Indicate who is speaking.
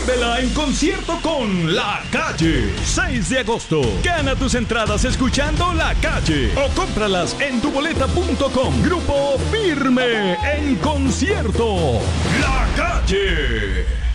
Speaker 1: Vívela en concierto con La Calle. 6 de agosto. Gana tus entradas escuchando La Calle o cómpralas en tuboleta.com. Grupo Firme en concierto. La Calle.